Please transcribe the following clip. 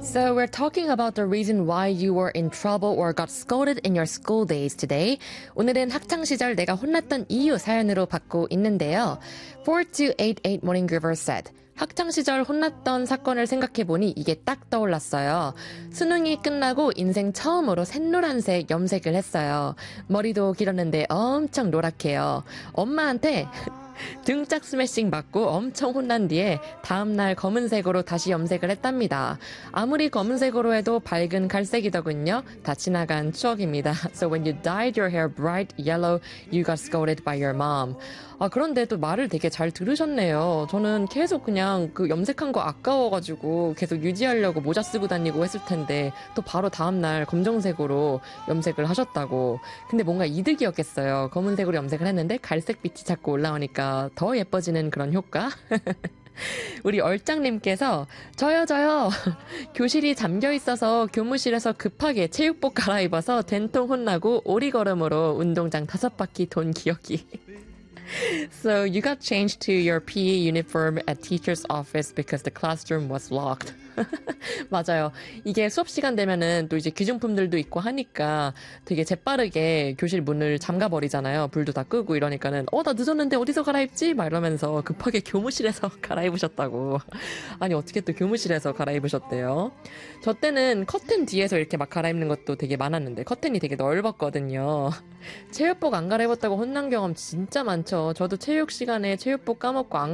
So we're talking about the reason why you were in trouble or got scolded in your school days today. 오늘은 학창 시절 내가 혼났던 이유 사연으로 받고 있는데요. 4288 Morning Giver said, 학창 시절 혼났던 사건을 생각해보니 이게 딱 떠올랐어요. 수능이 끝나고 인생 처음으로 샛노란색 염색을 했어요. 머리도 길었는데 엄청 노랗게요. 엄마한테 등짝 스매싱 맞고 엄청 혼난 뒤에 다음날 검은색으로 다시 염색을 했답니다. 아무리 검은색으로 해도 밝은 갈색이더군요. 다 지나간 추억입니다. So when you dyed your hair bright yellow, you got scolded by your mom. 그런데 또 말을 되게 잘 들으셨네요. 저는 계속 그냥 그 염색한 거 아까워가지고 계속 유지하려고 모자 쓰고 다니고 했을 텐데 또 바로 다음날 검정색으로 염색을 하셨다고. 근데 뭔가 이득이었겠어요. 검은색으로 염색을 했는데 갈색빛이 자꾸 올라오니까 더 예뻐지는 그런 효과? 우리 얼짱님께서 저요 교실이 잠겨있어서 교무실에서 급하게 체육복 갈아입어서 된통 혼나고 오리걸음으로 운동장 5바퀴 돈 기억이. So you got changed to your PE uniform at teacher's office because the classroom was locked. 맞아요. 이게 수업 시간 되면은 또 이제 기중품들도 있고 하니까 되게 재빠르게 교실 문을 잠가버리잖아요. 불도 다 끄고 이러니까는 나 늦었는데 어디서 갈아입지? 막 이러면서 급하게 교무실에서 갈아입으셨다고. 아니 어떻게 또 교무실에서 갈아입으셨대요? 저 때는 커튼 뒤에서 이렇게 막 갈아입는 것도 되게 많았는데 커튼이 되게 넓었거든요. 체육복 안 갈아입었다고 혼난 경험 진짜 많죠. 저도 체육 시간에 체육복 까먹고 안